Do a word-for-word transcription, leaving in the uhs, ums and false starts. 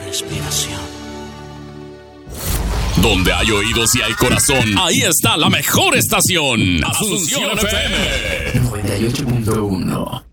respiración. Donde hay oídos y hay corazón, ahí está la mejor estación. Asunción F M noventa y ocho punto uno.